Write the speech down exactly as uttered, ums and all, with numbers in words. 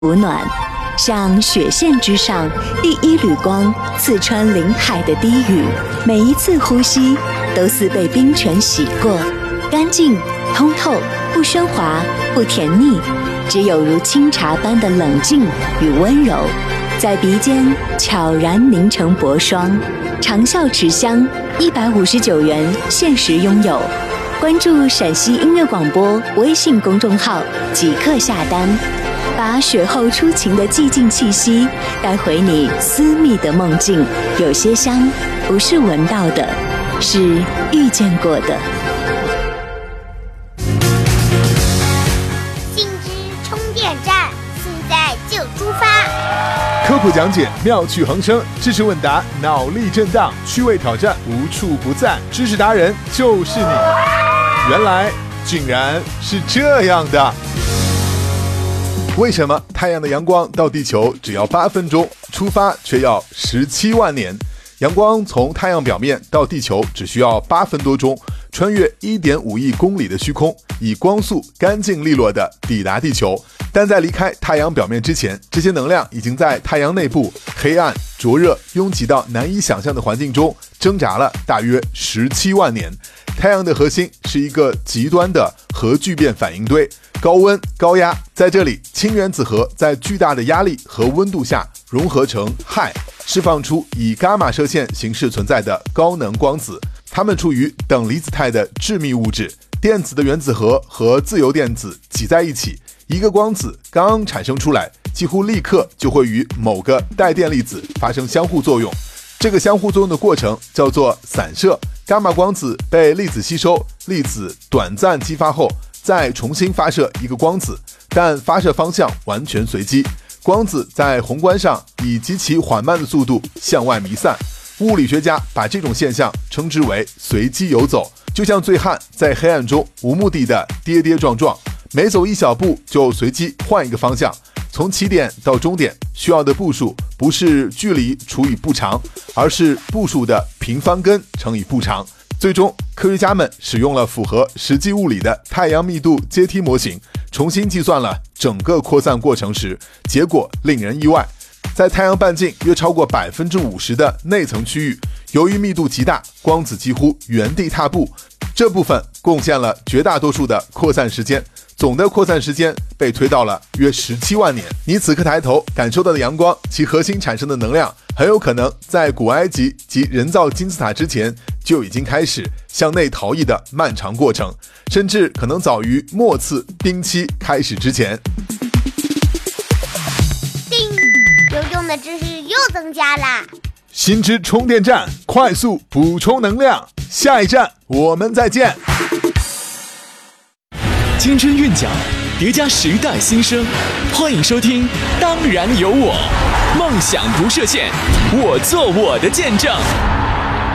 补暖，像雪线之上第一缕光刺穿林海的低语，每一次呼吸都似被冰泉洗过，干净通透，不喧哗不甜腻，只有如清茶般的冷静与温柔，在鼻尖悄然凝成薄霜。长效持香，一百五十九元限时拥有。关注陕西音乐广播微信公众号，即刻下单，把雪后初晴的寂静气息带回你私密的梦境。有些香不是闻到的，是遇见过的。 信之充电站，现在就出发。 科普讲解，妙趣横生；知识问答，脑力震荡；趣味挑战，无处不在。知识达人就是你。原来竟然是这样的。为什么太阳的阳光到地球只要八分钟，出发却要十七万年？阳光从太阳表面到地球只需要八分多钟，穿越 一点五亿公里的虚空，以光速干净利落地抵达地球。但在离开太阳表面之前，这些能量已经在太阳内部黑暗、灼热、拥挤到难以想象的环境中挣扎了大约十七万年。太阳的核心是一个极端的核聚变反应堆，高温高压，在这里氢原子核在巨大的压力和温度下融合成氦，释放出以伽马射线形式存在的高能光子。它们处于等离子态的致密物质，电子的原子核和自由电子挤在一起，一个光子刚产生出来，几乎立刻就会与某个带电粒子发生相互作用。这个相互作用的过程叫做散射，伽马光子被粒子吸收，粒子短暂激发后再重新发射一个光子，但发射方向完全随机，光子在宏观上以极其缓慢的速度向外弥散。物理学家把这种现象称之为随机游走，就像醉汉在黑暗中无目的的跌跌撞撞，每走一小步就随机换一个方向。从起点到终点需要的步数不是距离除以步长，而是步数的平方根乘以步长。最终科学家们使用了符合实际物理的太阳密度阶梯模型，重新计算了整个扩散过程时，结果令人意外。在太阳半径约超过 百分之五十 的内层区域，由于密度极大，光子几乎原地踏步，这部分贡献了绝大多数的扩散时间，总的扩散时间被推到了约十七万年。你此刻抬头感受到的阳光，其核心产生的能量，很有可能在古埃及及人造金字塔之前就已经开始向内逃逸的漫长过程，甚至可能早于末次冰期开始之前。 有用的知识又增加啦！ 新知充电站，快速补充能量。下一站我们再见。 青春韵脚，叠加时代新生，欢迎收听《当然有我》，梦想不设限，我做我的见证。